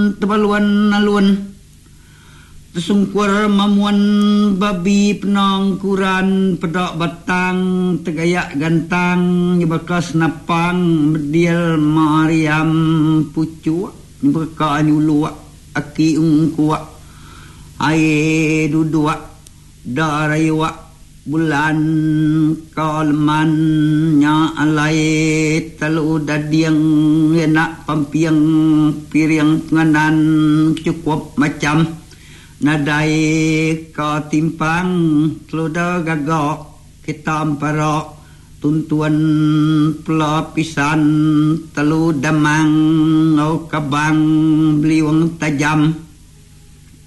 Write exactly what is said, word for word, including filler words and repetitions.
tebaluan alun Tesungkur mamuan babi penong kuran pedok batang tegayak gantang nyebakas napang medial mariam pucu nyebaka nyuluak aki ungkuak aye dudua daraywa bulan kalman nya alai talu dadiang enak pampiang piriang penganan cukup macam nadai ka timpang tluda gagok kita amparok tuntuan pelapisan telu damang ngau kabang beliwang tajam